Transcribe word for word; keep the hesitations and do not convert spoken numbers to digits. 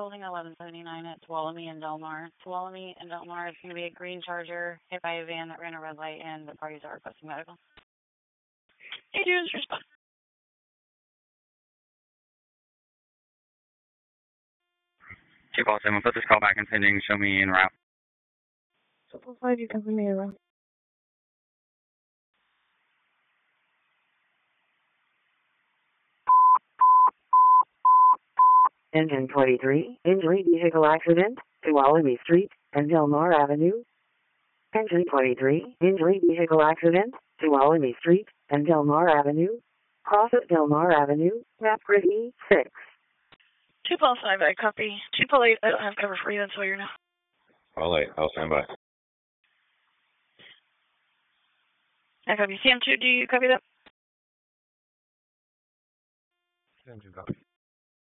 holding eleven seventy-nine at Tuolumne and Del Mar. Tuolumne and Del Mar is going to be a green Charger hit by a van that ran a red light, and the parties are requesting medical. Hey, dudes, respond. two call seven, put this call back in pending, show me en route. Triple five, you cover me around. Engine twenty-three, injury vehicle accident, Tuolumne Street and Del Mar Avenue. Engine twenty-three, injury vehicle accident, Tuolumne Street and Del Mar Avenue. Cross at Del Mar Avenue, map grid E six. two Paul five, I copy. two Paul eight, I don't have cover for you, that's all you're now. All right, I'll stand by. I copy. C M two, do you copy that? C M two, copy.